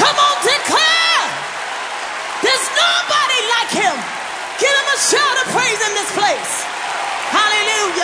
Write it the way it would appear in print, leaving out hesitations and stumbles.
Come on, declare. There's nobody like him. Give him a shout of praise in this place. Hallelujah.